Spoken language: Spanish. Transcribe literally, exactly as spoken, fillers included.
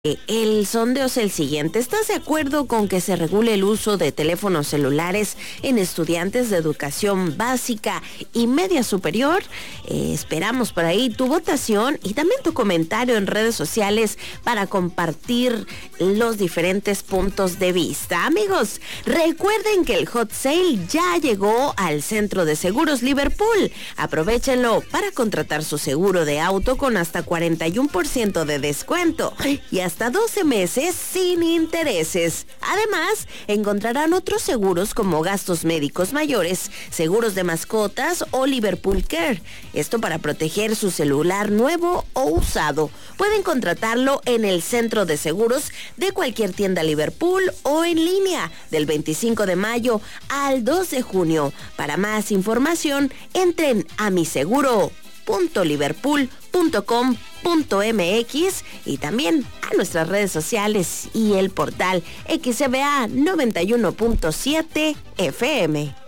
El sondeo es el siguiente. ¿Estás de acuerdo con que se regule el uso de teléfonos celulares en estudiantes de educación básica y media superior? Eh, esperamos por ahí tu votación y también tu comentario en redes sociales para compartir los diferentes puntos de vista. Amigos, recuerden que el Hot Sale ya llegó al Centro de Seguros Liverpool. Aprovechenlo para contratar su seguro de auto con hasta cuarenta y uno por ciento de descuento y hasta doce meses sin intereses. Además, encontrarán otros seguros como gastos médicos mayores, seguros de mascotas o Liverpool Care. Esto para proteger su celular nuevo o usado. Pueden contratarlo en el centro de seguros de cualquier tienda Liverpool o en línea del veinticinco de mayo al dos de junio. Para más información, entren a miseguro punto liverpool punto com punto mx y también a nuestras redes sociales y el portal X B A noventa y uno punto siete F M.